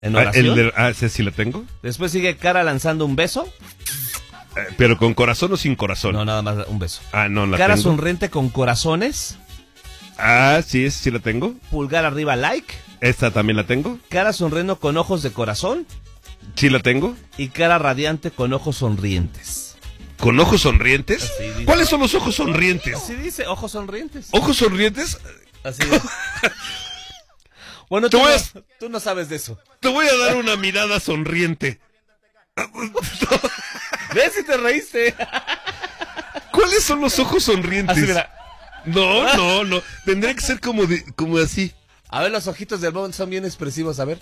en oración. Ese sí lo tengo. Después sigue cara lanzando un beso. ¿Pero con corazón o sin corazón? No, nada más un beso. No la cara tengo. sonriente con corazones. Sí, ese sí la tengo. Pulgar arriba, like. Esta también la tengo. Cara sonriendo con ojos de corazón. Sí la tengo. Y cara radiante con ojos sonrientes. ¿Con ojos sonrientes? Así dice. ¿Cuáles son los ojos sonrientes? Así dice, ojos sonrientes. ¿Ojos sonrientes? Así es. Bueno, tú no sabes de eso. Te voy a dar una mirada sonriente. ¿Ves si te reíste? ¿Cuáles son los ojos sonrientes? Así, mira. No. Tendría que ser como así. A ver, los ojitos del Bond son bien expresivos, a ver.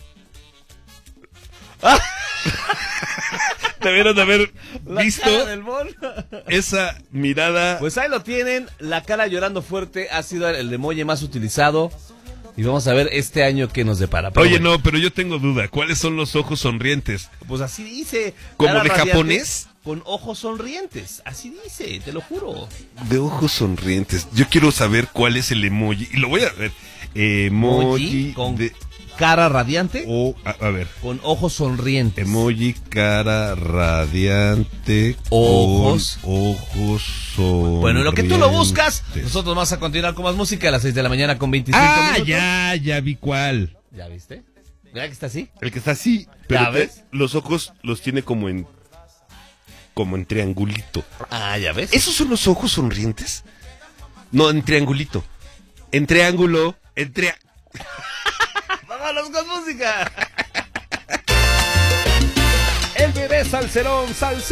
Debieron de haber visto cara del Bond. esa mirada. Pues ahí lo tienen. La cara llorando fuerte ha sido el emoji más utilizado. Y vamos a ver este año qué nos depara. Pero Oye, bueno. no, pero yo tengo duda. ¿Cuáles son los ojos sonrientes? Pues así dice. ¿Como cara de radiante japonés? Con ojos sonrientes. Así dice, te lo juro. De ojos sonrientes. Yo quiero saber cuál es el emoji. Y lo voy a ver. Emoji con de... cara radiante. A ver. Con ojos sonrientes. Emoji, cara radiante. Ojos. Con ojos sonrientes. Bueno, en lo que tú lo buscas, nosotros vamos a continuar con más música a las 6 de la mañana con 25 minutos. Ya vi cuál. ¿Ya viste? ¿Verdad que está así? El que está así, pero ¿Ya ves? los ojos los tiene como en triangulito. ¿Ya ves? ¿Esos son los ojos sonrientes? No, en triangulito. En triángulo, ¡Vámonos con música! El bebé salserón,